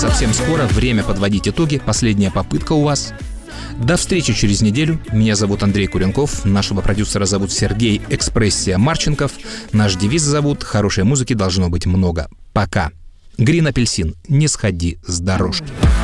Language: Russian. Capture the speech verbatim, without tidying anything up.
совсем скоро время подводить итоги. Последняя попытка у вас. До встречи через неделю. Меня зовут Андрей Куренков. Нашего продюсера зовут Сергей Экспрессия Марченков. Наш девиз зовут «Хорошей музыки должно быть много». Пока. Грин Апельсин. Не сходи с дорожки.